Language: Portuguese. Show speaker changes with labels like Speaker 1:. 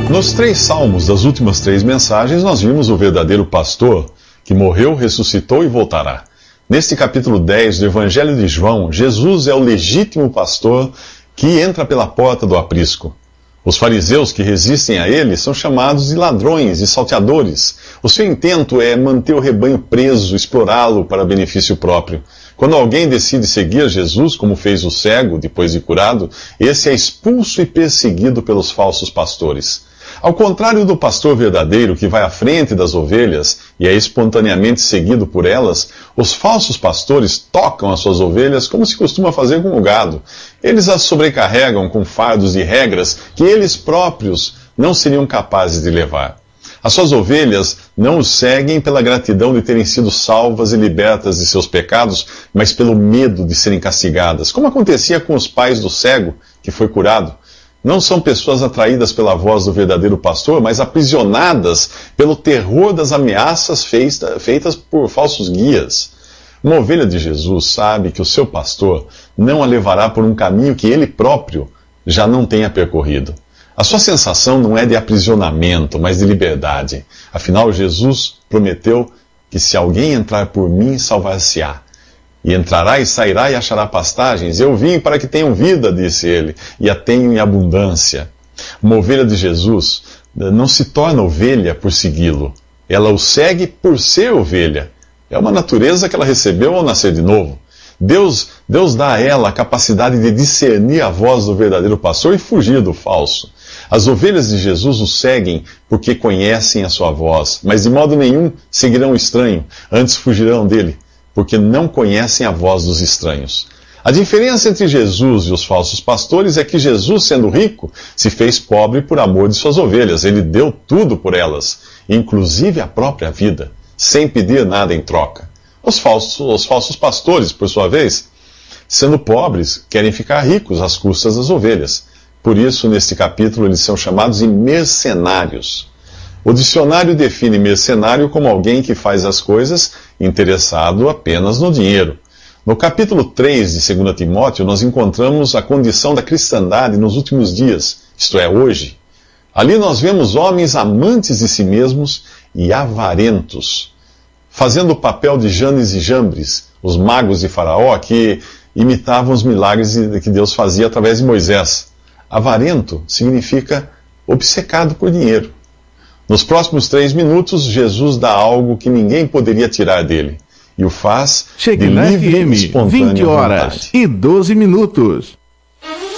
Speaker 1: Nos 3 salmos das últimas 3 mensagens, nós vimos o verdadeiro pastor que morreu, ressuscitou e voltará. Neste capítulo 10 do Evangelho de João, Jesus é o legítimo pastor que entra pela porta do aprisco. Os fariseus que resistem a ele são chamados de ladrões e salteadores. O seu intento é manter o rebanho preso, explorá-lo para benefício próprio. Quando alguém decide seguir Jesus, como fez o cego depois de curado, esse é expulso e perseguido pelos falsos pastores. Ao contrário do pastor verdadeiro que vai à frente das ovelhas e é espontaneamente seguido por elas, os falsos pastores tocam as suas ovelhas como se costuma fazer com o gado. Eles as sobrecarregam com fardos e regras que eles próprios não seriam capazes de levar. As suas ovelhas não os seguem pela gratidão de terem sido salvas e libertas de seus pecados, mas pelo medo de serem castigadas, como acontecia com os pais do cego que foi curado. Não são pessoas atraídas pela voz do verdadeiro pastor, mas aprisionadas pelo terror das ameaças feitas por falsos guias. Uma ovelha de Jesus sabe que o seu pastor não a levará por um caminho que ele próprio já não tenha percorrido. A sua sensação não é de aprisionamento, mas de liberdade. Afinal, Jesus prometeu que se alguém entrar por mim, salvar-se-á. E entrará e sairá e achará pastagens. Eu vim para que tenham vida, disse ele, e a tenham em abundância. Uma ovelha de Jesus não se torna ovelha por segui-lo. Ela o segue por ser ovelha. É uma natureza que ela recebeu ao nascer de novo. Deus dá a ela a capacidade de discernir a voz do verdadeiro pastor e fugir do falso. As ovelhas de Jesus o seguem porque conhecem a sua voz, mas de modo nenhum seguirão o estranho, antes fugirão dele, porque não conhecem a voz dos estranhos. A diferença entre Jesus e os falsos pastores é que Jesus, sendo rico, se fez pobre por amor de suas ovelhas. Ele deu tudo por elas, inclusive a própria vida, sem pedir nada em troca. Os falsos pastores, por sua vez, sendo pobres, querem ficar ricos às custas das ovelhas. Por isso, neste capítulo, eles são chamados de mercenários. O dicionário define mercenário como alguém que faz as coisas interessado apenas no dinheiro. No capítulo 3 de 2 Timóteo, nós encontramos a condição da cristandade nos últimos dias, isto é, hoje. Ali nós vemos homens amantes de si mesmos e avarentos, fazendo o papel de Janes e Jambres, os magos de Faraó, que imitavam os milagres que Deus fazia através de Moisés. Avarento significa obcecado por dinheiro. Nos próximos 3 minutos, Jesus dá algo que ninguém poderia tirar dele, e o faz
Speaker 2: de livre e espontânea vontade. 20 horas e 12 minutos.